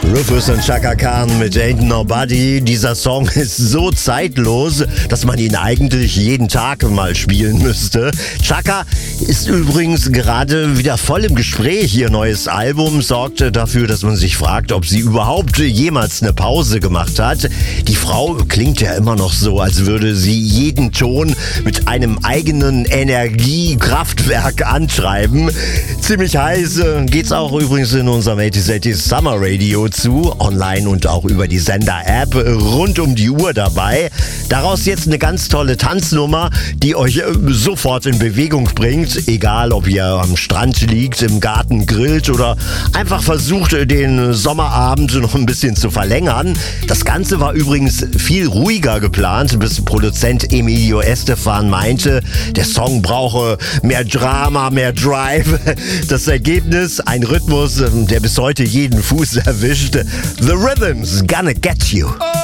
Rufus und Chaka Khan mit Ain't Nobody. Dieser Song ist so zeitlos, dass man ihn eigentlich jeden Tag mal spielen müsste. Chaka ist übrigens gerade wieder voll im Gespräch. Ihr neues Album sorgt dafür, dass man sich fragt, ob sie überhaupt jemals eine Pause gemacht hat. Die Frau klingt ja immer noch so, als würde sie jeden Ton mit einem eigenen Energiekraftwerk antreiben. Ziemlich heiß geht's auch übrigens in unserem 80s Summer Radio zu, online und auch über die Sender-App, rund um die Uhr dabei. Daraus jetzt eine ganz tolle Tanznummer, die euch sofort in Bewegung bringt, egal ob ihr am Strand liegt, im Garten grillt oder einfach versucht, den Sommerabend noch ein bisschen zu verlängern. Das Ganze war übrigens viel ruhiger geplant, bis Produzent Emilio Estefan meinte, der Song brauche mehr Drama, mehr Drive. Das Ergebnis, ein Rhythmus, der bis heute jeden Fuß erwischt. The Rhythm's Gonna Get You.